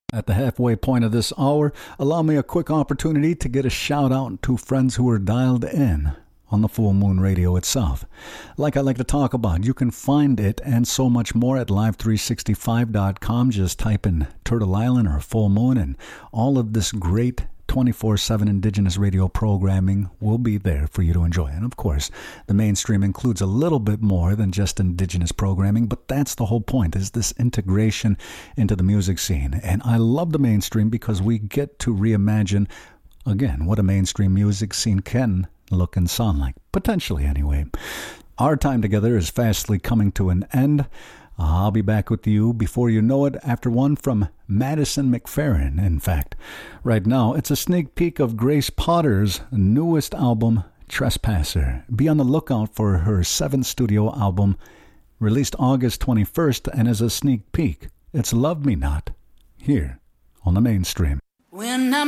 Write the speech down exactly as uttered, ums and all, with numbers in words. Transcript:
At the halfway point of this hour, allow me a quick opportunity to get a shout out to friends who are dialed in on the Full Moon Radio itself. Like I like to talk about, you can find it and so much more at live three sixty-five dot com. Just type in Turtle Island or Full Moon, and all of this great twenty-four seven Indigenous radio programming will be there for you to enjoy. And of course, the mainstream includes a little bit more than just Indigenous programming, but that's the whole point, is this integration into the music scene. And I love the mainstream because we get to reimagine, again, what a mainstream music scene can look and sound like, potentially anyway. Our time together is fastly coming to an end. I'll be back with you before you know it after one from Madison McFerrin, in fact. Right now, it's a sneak peek of Grace Potter's newest album, Trespasser. Be on the lookout for her seventh studio album, released August twenty-first, and as a sneak peek, it's Love Me Not, here on the mainstream. When I'm